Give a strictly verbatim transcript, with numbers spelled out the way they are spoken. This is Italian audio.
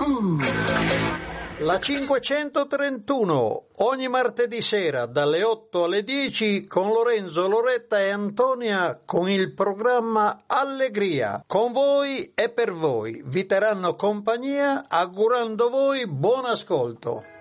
La cinquecentotrentuno, ogni martedì sera dalle otto alle dieci con Lorenzo, Loretta e Antonia con il programma Allegria. Con voi e per voi vi terranno compagnia augurando voi buon ascolto.